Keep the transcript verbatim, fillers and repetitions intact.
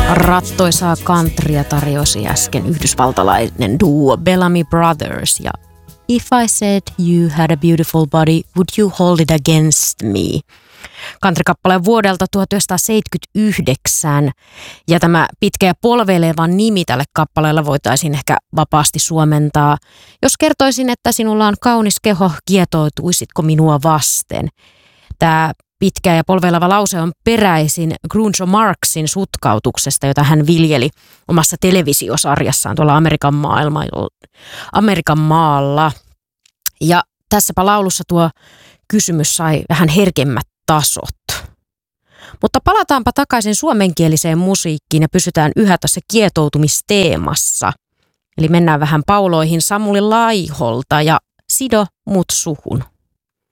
Rattoisaa countrya tarjosi äsken yhdysvaltalainen duo Bellamy Brothers ja If I said you had a beautiful body, would you hold it against me? Country-kappale vuodelta tuhatyhdeksänsataaseitsemänkymmentäyhdeksän ja tämä pitkä ja polveileva nimi tälle kappaleella voitaisiin ehkä vapaasti suomentaa. Jos kertoisin, että sinulla on kaunis keho, kietoutuisitko minua vasten? Tämä pitkä ja polveileva lause on peräisin Groucho Marxin sutkautuksesta, jota hän viljeli omassa televisiosarjassaan tuolla Amerikan, maailma, Amerikan maalla. Ja tässäpä laulussa tuo kysymys sai vähän herkemmät tasot. Mutta palataanpa takaisin suomenkieliseen musiikkiin ja pysytään yhä tässä kietoutumisteemassa. Eli mennään vähän pauloihin Samuli Laiholta ja Sido mut suhun.